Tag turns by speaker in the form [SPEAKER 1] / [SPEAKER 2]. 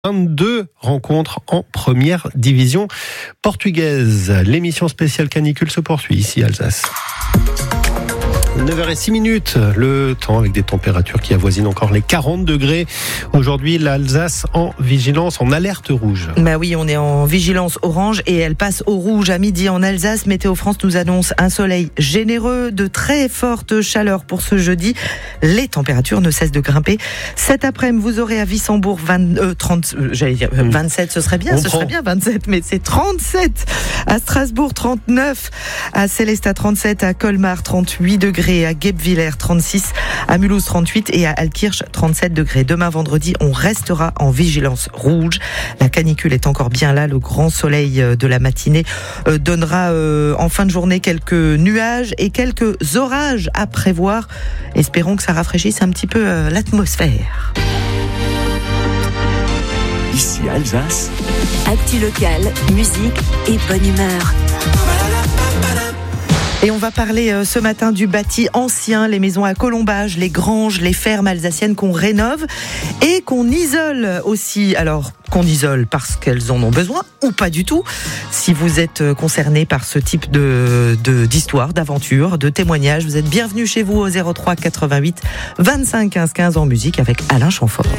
[SPEAKER 1] 22 rencontres en première division portugaise. L'émission spéciale canicule se poursuit ici à Alsace. 9h06, le temps avec des températures qui avoisinent encore les 40 degrés. Aujourd'hui, l'Alsace en vigilance, en alerte rouge.
[SPEAKER 2] Bah oui, on est en vigilance orange et elle passe au rouge à midi en Alsace. Météo France nous annonce un soleil généreux, de très fortes chaleurs pour ce jeudi. Les températures ne cessent de grimper. Cet après-midi, vous aurez à Wissembourg 27, ce serait bien 27, mais c'est 37. À Strasbourg, 39. À Célestat, 37. À Colmar, 38 degrés. À Guebwiller, 36. À Mulhouse, 38. Et à Altkirch, 37 degrés. Demain, vendredi, on restera en vigilance rouge. La canicule est encore bien là. Le grand soleil de la matinée donnera en fin de journée quelques nuages et quelques orages à prévoir. Espérons que ça rafraîchisse un petit peu l'atmosphère.
[SPEAKER 3] Ici Alsace.
[SPEAKER 4] Actu locale, musique et bonne humeur.
[SPEAKER 2] Et on va parler ce matin du bâti ancien, les maisons à colombage, les granges, les fermes alsaciennes qu'on rénove et qu'on isole aussi. Alors, qu'on isole parce qu'elles en ont besoin ou pas du tout. Si vous êtes concerné par ce type d'histoire, d'aventure, de témoignage, vous êtes bienvenus chez vous au 03 88 25 15 15 en musique avec Alain Chamfort.